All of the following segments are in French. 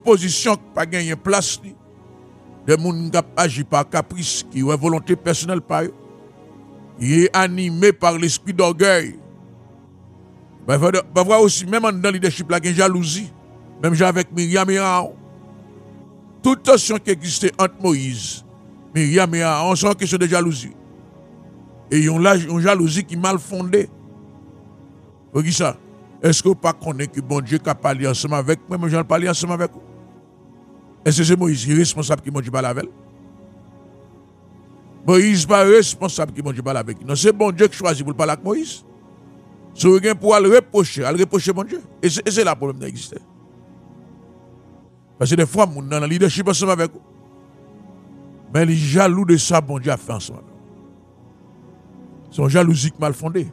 position qui pas gagné place de moun qui agit par caprice qui ont volonté personnelle par eux. Il est animé par l'esprit d'orgueil. Il va voir aussi, même dans le leadership, il y a une jalousie. Même avec Myriam et Aaron. Toute tension qui existait entre Moïse, Myriam et Aaron, c'est une question de jalousie. Et ils ont une jalousie qui est mal fondée. Vous voyez ça? Est-ce que vous ne connaissez pas que bon Dieu a parlé ensemble avec moi, mais je ne parle ensemble avec vous? Est-ce que c'est Moïse qui est responsable qui m'a dit parler avec elle? Moïse n'est pas responsable qui m'a dit parler avec lui. Non, c'est bon Dieu qui choisit pour parler avec Moïse. Si vous avez pour le reprocher bon Dieu. Et c'est là le problème d'exister. Parce que des fois, nous dans le leadership ensemble avec vous. Mais les jaloux de ça, bon Dieu a fait ensemble. Son jalousie mal fondée.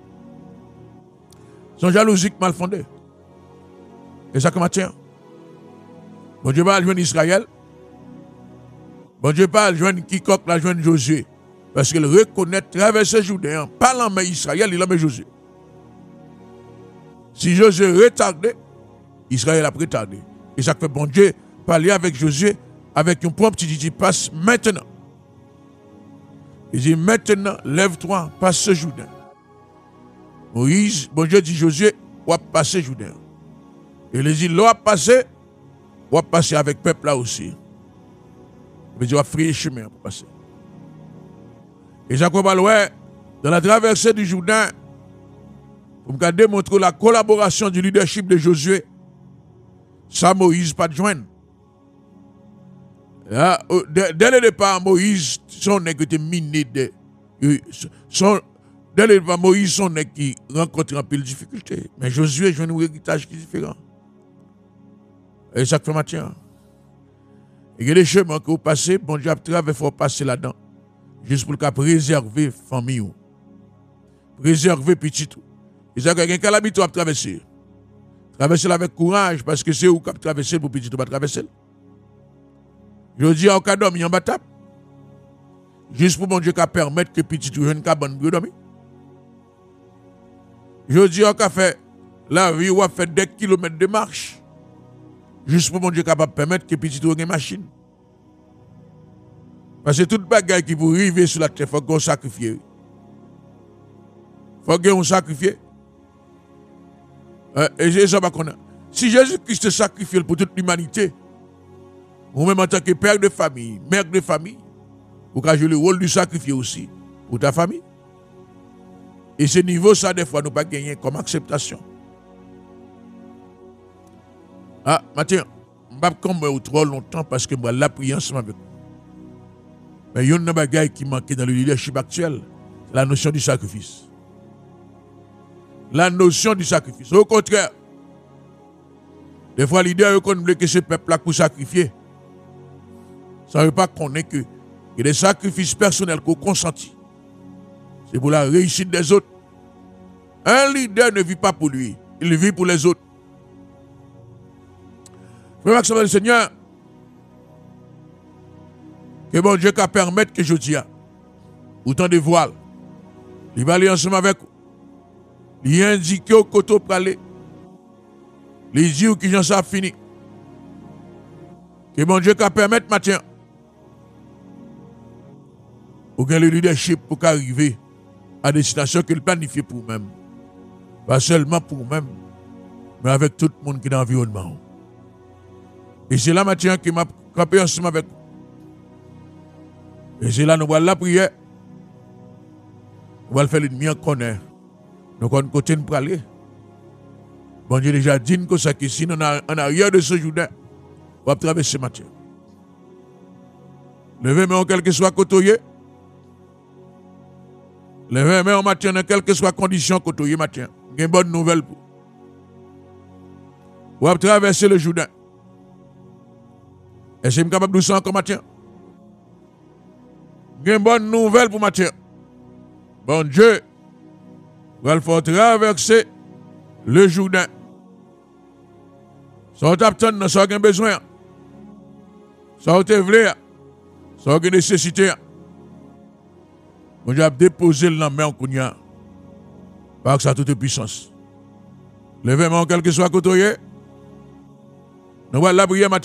Son jalousie mal fondée. Et ça comment tient? Bon Dieu va joindre Israël. Bon Dieu va joindre quiconque la joindre Josué. Parce qu'il reconnaît traverser Jourdain. Pas l'homme Israël, il l'homme Josué. Si Josué retardé, Israël a retardé. Et ça fait bon Dieu parler avec Josué avec un prompt qui dit passe maintenant. Il dit maintenant lève-toi, passe ce Jourdain. Moïse, bon Dieu dit Josué, on va passer Jourdain. Et il dit l'eau a passé, on va passer avec le peuple là aussi. Il dit on va frayer chemin pour passer. Et Jacob Aloué, dans la traversée du Jourdain, pour me démontrer la collaboration du leadership de Josué, ça Moïse pas de joindre. Dès le départ, Moïse, son nègre était miné dès le départ, Moïse, son nègre qui rencontre un peu de difficultés. Mais Josué, joue un héritage qui est différent. Et ça fait matin. Et il y a des chemins que vous passez, bon Dieu, il faut passer là-dedans. Juste pour le préserver la famille. Préserver petit tout. Et ça, quelqu'un qui a l'habitude à traverser. Traverser avec courage, parce que c'est où qui a traversé pour petit tout, pas traverser. Je dis en cas d'homme, il y a un batap. Juste pour mon Dieu qui permettre que petit tout, jeune cabane, dormir. Je dis en cas fait la vie, ou a fait des kilomètres de marche. Juste pour mon Dieu capable de permettre que petit tout ait une machine. Parce que toute bagaille qui vous arriver sur la terre, il faut qu'on sacrifie. Il faut qu'on sacrifie. Et c'est ça qu'on a. Si Jésus-Christ est sacrifié pour toute l'humanité, ou même en tant que père de famille, mère de famille, vous avez joué le rôle du sacrifié aussi pour ta famille. Et ce niveau, ça, des fois, nous pas gagner comme acceptation. Ah, Mathieu, je ne vais pas comme trop longtemps parce que je vais la prier ensemble avec vous. Mais il y a une bagaille qui manque dans le leadership actuel, c'est la notion du sacrifice. La notion du sacrifice. Au contraire, des fois, l'idée est que ce peuple-là pour sacrifier. Ça ne veut pas qu'on ait que il y a des sacrifices personnels qu'on consentit. C'est pour la réussite des autres. Un leader ne vit pas pour lui, il vit pour les autres. Frère Maxime le Seigneur, que bon Dieu qu'à permettre que je dise, autant de voiles, il va aller ensemble avec vous. Il indique au côté pour aller. Les yeux qui j'en savent fini. Que bon Dieu qu'à permettre matin. Ou bien le leadership pour arriver à destination qu'il planifie pour vous-même. Pas seulement pour vous-même, mais avec tout le monde qui est dans l'environnement. Et c'est là matin qui m'a campé ensemble avec vous. Et c'est là nous allons la prière. Nous allons faire l'ennemi en connaître. Nous allons continuer pour aller. Bon Dieu déjà dit que ça qui sinon en arrière de ce Jourdain, on va traverser ce matin. Levez main en quel que soit côtoyé. Levez main en matin dans quelle que soit condition côtoyé matin. Il y a une bonne nouvelle pour. On va traverser le Jourdain. Est-ce que je suis capable de ça encore matin? Il y a une bonne nouvelle pour matin. Bon Dieu, on va faire traverser le Jourdain. Ça va t'attendre, ça va besoin. Ça va te vouloir. Ça va nécessité. Bon Dieu a déposé le main en Kounia. Par sa toute puissance. Levez-moi en quelque soit côtoyé. Nous allons la prière